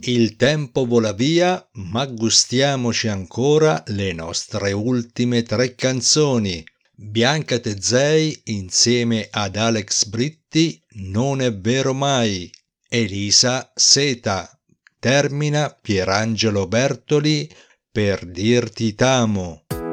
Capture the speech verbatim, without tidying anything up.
Il tempo vola via, ma gustiamoci ancora le nostre ultime tre canzoni. Bianca Tezzei insieme ad Alex Britti, Non è vero mai. Elisa Seta termina Pierangelo Bertoli, Per dirti t'amo.